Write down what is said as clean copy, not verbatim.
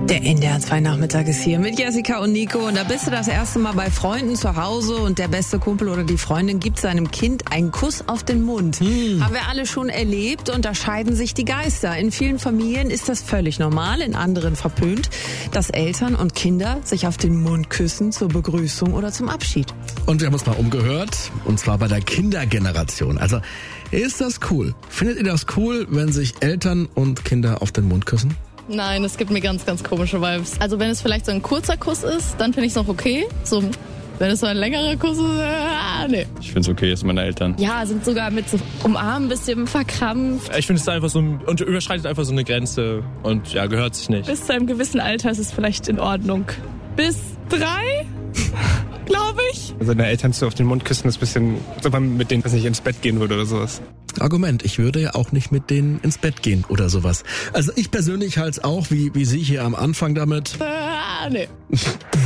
Der NDR 2 Nachmittag ist hier mit Jessica und Nico und da bist du das erste Mal bei Freunden zu Hause und der beste Kumpel oder die Freundin gibt seinem Kind einen Kuss auf den Mund. Haben wir alle schon erlebt und da scheiden sich die Geister. In vielen Familien ist das völlig normal, in anderen verpönt, dass Eltern und Kinder sich auf den Mund küssen zur Begrüßung oder zum Abschied. Und wir haben uns mal umgehört, und zwar bei der Kindergeneration. Also, ist das cool? Findet ihr das cool, wenn sich Eltern und Kinder auf den Mund küssen? Nein, es gibt mir ganz, ganz komische Vibes. Also wenn es vielleicht so ein kurzer Kuss ist, dann finde ich es noch okay. So, wenn es so ein längerer Kuss ist, nee. Ich finde es okay, ist meine Eltern. Ja, sind sogar mit so Umarmen ein bisschen verkrampft. Ich finde es einfach so, und überschreitet einfach so eine Grenze und ja, gehört sich nicht. Bis zu einem gewissen Alter ist es vielleicht in Ordnung. Bis 3? Glaube ich. Also deine Eltern auf den Mund küssen ist ein bisschen, als ob man mit denen nicht ins Bett gehen würde oder sowas. Argument, ich würde ja auch nicht mit denen ins Bett gehen oder sowas. Also ich persönlich halte es auch, wie Sie hier am Anfang damit. Nee.